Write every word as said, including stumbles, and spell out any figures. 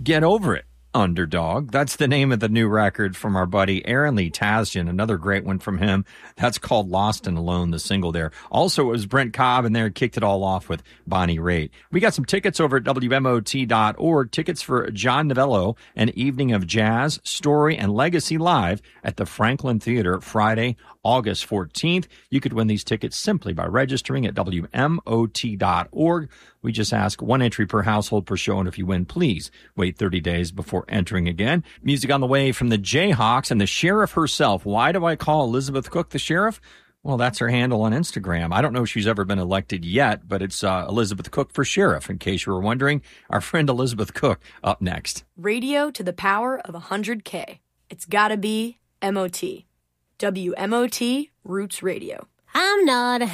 Get Over It, Underdog. That's the name of the new record from our buddy Aaron Lee Tasjan. Another great one from him. That's called Lost and Alone, the single there. Also, it was Brent Cobb in there, kicked it all off with Bonnie Raitt. We got some tickets over at W M O T dot org. Tickets for John Novello, An Evening of Jazz, Story, and Legacy Live at the Franklin Theater Friday, August fourteenth. You could win these tickets simply by registering at W M O T dot org. We just ask one entry per household per show, and if you win, please wait thirty days before entering again. Music on the way from the Jayhawks and the sheriff herself. Why do I call Elizabeth Cook the sheriff? Well, that's her handle on Instagram. I don't know if she's ever been elected yet, but it's uh, Elizabeth Cook for sheriff, in case you were wondering. Our friend Elizabeth Cook up next. Radio to the power of one hundred K. It's gotta be M O T. W M O T Roots Radio. I'm not a